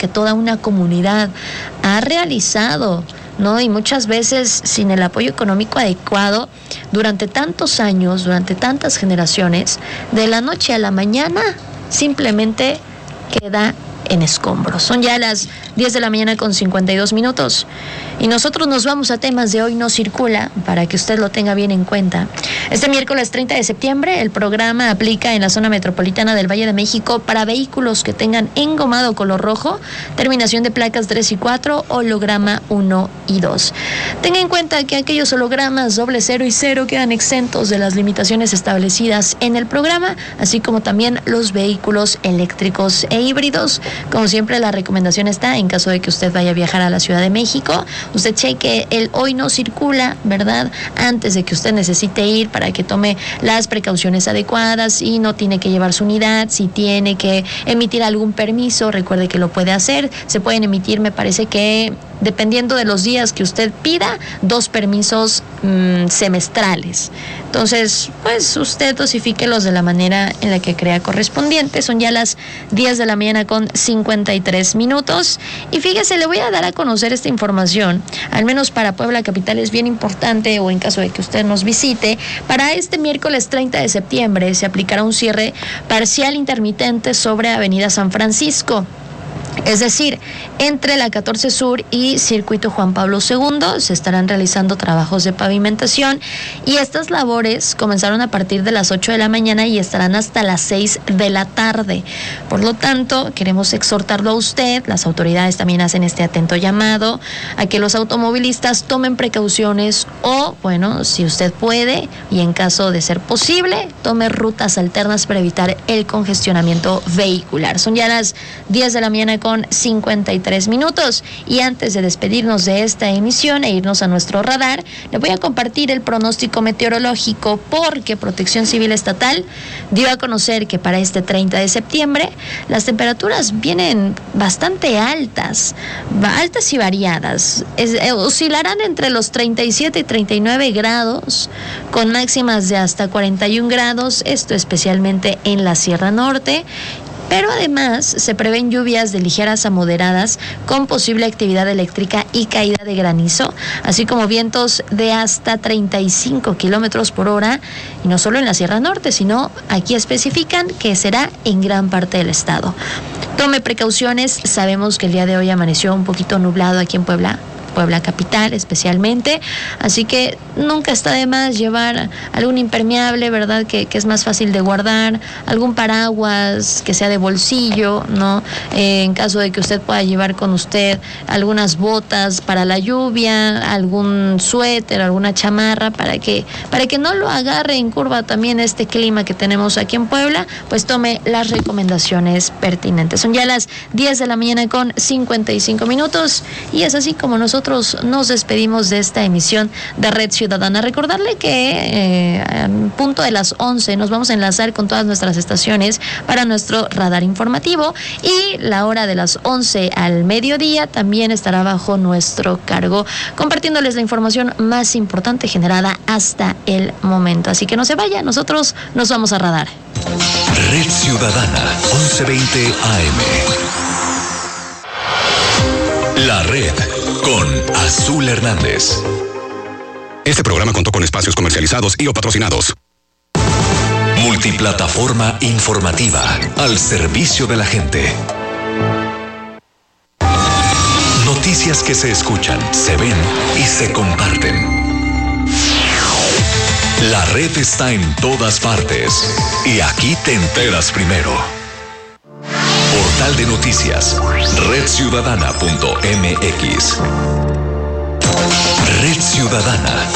que toda una comunidad ha realizado, ¿no? Y muchas veces sin el apoyo económico adecuado, durante tantos años, durante tantas generaciones, de la noche a la mañana simplemente queda en escombros. Son ya las 10 de la mañana con 52 minutos y nosotros nos vamos a temas de Hoy No Circula para que usted lo tenga bien en cuenta. Este miércoles 30 de septiembre el programa aplica en la zona metropolitana del Valle de México para vehículos que tengan engomado color rojo, terminación de placas 3 y 4, holograma 1 y 2. Tenga en cuenta que aquellos hologramas 00 y 0 quedan exentos de las limitaciones establecidas en el programa, así como también los vehículos eléctricos e híbridos. Como siempre, la recomendación está en caso de que usted vaya a viajar a la Ciudad de México, usted cheque el Hoy No Circula, ¿verdad? Antes de que usted necesite ir para que tome las precauciones adecuadas y no tiene que llevar su unidad, si tiene que emitir algún permiso, recuerde que lo puede hacer. Se pueden emitir, me parece que dependiendo de los días que usted pida, 2 permisos semestrales. Entonces, pues usted dosifíquelos de la manera en la que crea correspondiente. Son ya las 10 de la mañana con 53 minutos. Y fíjese, le voy a dar a conocer esta información, al menos para Puebla Capital es bien importante, o en caso de que usted nos visite. Para este miércoles 30 de septiembre se aplicará un cierre parcial intermitente sobre Avenida San Francisco. Es decir, entre la 14 Sur y Circuito Juan Pablo II se estarán realizando trabajos de pavimentación y estas labores comenzaron a partir de las 8 de la mañana y estarán hasta las 6 de la tarde. Por lo tanto, queremos exhortarlo a usted, las autoridades también hacen este atento llamado a que los automovilistas tomen precauciones o, bueno, si usted puede y en caso de ser posible, tome rutas alternas para evitar el congestionamiento vehicular. Son ya las 10 de la mañana con 53 minutos y antes de despedirnos de esta emisión e irnos a nuestro radar, le voy a compartir el pronóstico meteorológico porque Protección Civil Estatal dio a conocer que para este 30 de septiembre las temperaturas vienen bastante altas y variadas. Oscilarán entre los 37 y 39 grados con máximas de hasta 41 grados, esto especialmente en la Sierra Norte. Pero además se prevén lluvias de ligeras a moderadas con posible actividad eléctrica y caída de granizo, así como vientos de hasta 35 kilómetros por hora, y no solo en la Sierra Norte, sino aquí especifican que será en gran parte del estado. Tome precauciones, sabemos que el día de hoy amaneció un poquito nublado aquí en Puebla Capital especialmente, así que nunca está de más llevar algún impermeable, ¿verdad? Que es más fácil de guardar, algún paraguas que sea de bolsillo, ¿no? En caso de que usted pueda llevar con usted algunas botas para la lluvia, algún suéter, alguna chamarra para que no lo agarre en curva también este clima que tenemos aquí en Puebla, pues tome las recomendaciones pertinentes. Son ya las 10 de la mañana con 55 minutos y es así como nosotros nos despedimos de esta emisión de Red Ciudadana. Recordarle que en punto de las 11 nos vamos a enlazar con todas nuestras estaciones para nuestro radar informativo y la hora de las 11 al mediodía también estará bajo nuestro cargo, compartiéndoles la información más importante generada hasta el momento. Así que no se vaya, nosotros nos vamos a radar. Red Ciudadana, 11:20 AM. La Red con Azul Hernández. Este programa contó con espacios comercializados y o patrocinados. Multiplataforma informativa al servicio de la gente. Noticias que se escuchan, se ven y se comparten. La Red está en todas partes y aquí te enteras primero. Portal de noticias, redciudadana.mx. Red Ciudadana.